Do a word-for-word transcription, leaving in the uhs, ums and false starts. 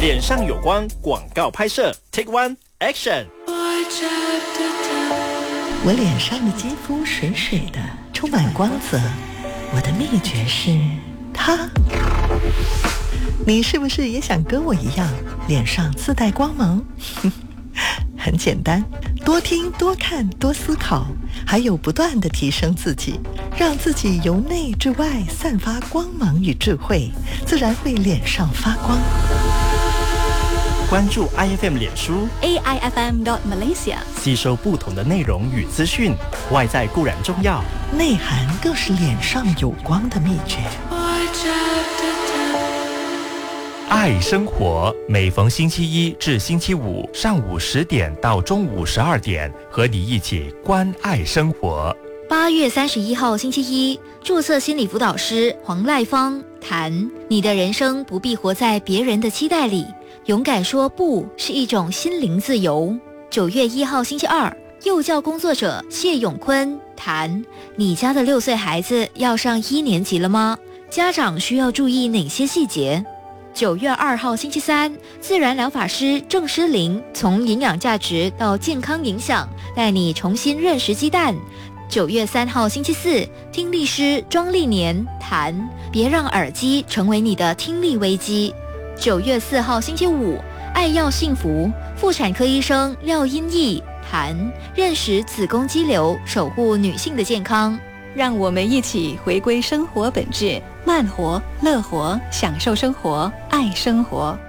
脸上有光广告拍摄 Take One Action。 我脸上的肌肤水水的，充满光泽。我的秘诀是它。你是不是也想跟我一样，脸上自带光芒？很简单，多听多看多思考，还有不断地提升自己，让自己由内至外散发光芒与智慧，自然会脸上发光。 关注 I F M 脸书 A I F M dot Malaysia， 吸收不同的内容与资讯。外在固然重要， 内涵更是脸上有光的秘诀。 爱生活，每逢星期一至星期五上午十点到中午十二点，和你一起关爱生活。 八月三十一号星期一，注册心理辅导师黄赖芳谈：你的人生不必活在别人的期待里，勇敢说不是一种心灵自由。九月一号星期二，幼教工作者谢永坤谈：你家的六岁孩子要上一年级了吗？家长需要注意哪些细节？九月二号星期三，自然疗法师郑诗玲从营养价值到健康影响，带你重新认识鸡蛋。九月三号星期四，听力师庄丽年谈：别让耳机成为你的听力危机。九月四号星期五，爱要幸福，妇产科医生廖英义谈：认识子宫肌瘤，守护女性的健康。 让我们一起回归生活本质，慢活、乐活，享受生活，爱生活。